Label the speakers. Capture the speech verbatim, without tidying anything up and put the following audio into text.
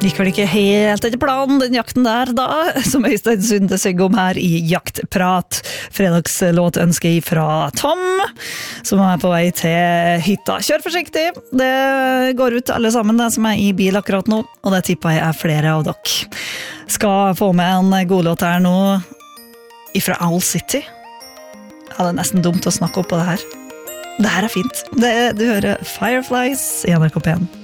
Speaker 1: Gikk vel ikke helt etter planen, den jakten der da, som Øystein Sunde synger om her i Jaktprat. Fredagslåt ønsker fra Tom, som er på vei til hytta. Kjør forsiktig, det går ut alle sammen, det som er i bil akkurat nå, og det tipper jeg er flere av dere. Skal få med en god låt her nå, ifra Owl City. Ja, det er nesten dumt å snakke opp på det her. Det her er fint. Det, du hører Fireflies i N R K P en.